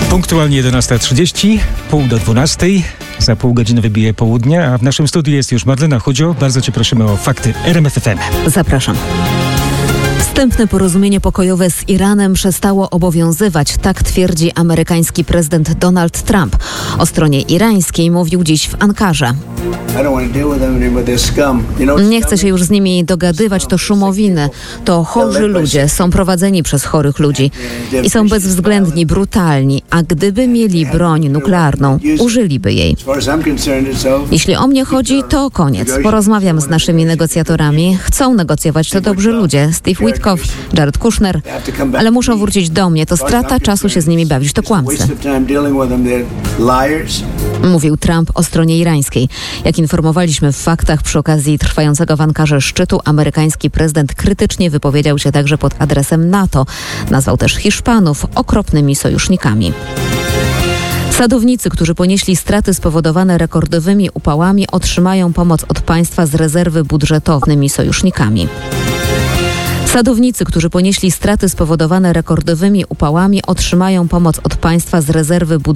Punktualnie 11:30, pół do 12:00. Za pół godziny wybije południe, a w naszym studiu jest już Marlena Chudzio. Bardzo Cię prosimy o fakty RMF FM. Zapraszam. Wstępne porozumienie pokojowe z Iranem przestało obowiązywać, tak twierdzi amerykański prezydent Donald Trump. O stronie irańskiej mówił dziś w Ankarze. Nie chcę się już z nimi dogadywać, to szumowiny, to chorzy ludzie, są prowadzeni przez chorych ludzi i są bezwzględni, brutalni, a gdyby mieli broń nuklearną, użyliby jej. Jeśli o mnie chodzi, to koniec. Porozmawiam z naszymi negocjatorami. Chcą negocjować, to dobrzy ludzie. Steve Witkoff, Jared Kushner, ale muszą wrócić do mnie. To strata czasu się z nimi bawić, to kłamcy. Mówił Trump o stronie irańskiej. Jak informowaliśmy w faktach, przy okazji trwającego w Ankarze szczytu, amerykański prezydent krytycznie wypowiedział się także pod adresem NATO. Nazwał też Hiszpanów okropnymi sojusznikami. Sadownicy, którzy ponieśli straty spowodowane rekordowymi upałami, otrzymają pomoc od państwa z rezerwy budżetowej sojusznikami. Sadownicy, którzy ponieśli straty spowodowane rekordowymi upałami, otrzymają pomoc od państwa z rezerwy budżetowej